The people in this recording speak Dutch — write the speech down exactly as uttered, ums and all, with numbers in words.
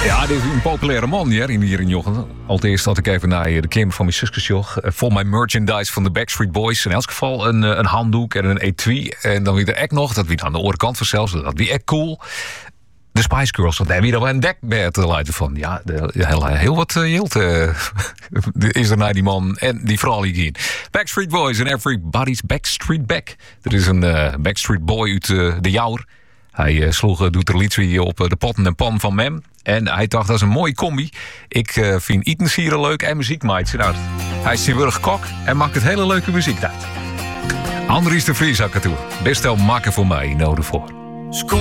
Ja, dit is een populaire man hier in, hier in Jochen. Allereerst had ik even naar de kamer van mijn zusjes joch. Vol mijn merchandise van de Backstreet Boys. In elk geval een, een handdoek en een etui. En dan weer er echt nog, dat wie aan de andere kant vanzelfs, dat wie echt cool. De Spice Girls, want daar hebben we dan een dekbed te luiden van. Ja, de, heel, heel wat uh, hield uh, is er naar die man en die vrouw hier. Backstreet Boys en Everybody's Backstreet Back. Er is een uh, Backstreet Boy uit uh, de Jouwer. Hij uh, sloeg, uh, doet er liedje op uh, de potten en pan van Mem. En hij dacht, dat is een mooie combi. Ik uh, vind etensieren leuk en muziek maakt. Nou, hij is tegenwoordig kok en maakt het hele leuke muziek uit. Andries de Vries had het toe. Best wel maken voor mij, nodig voor.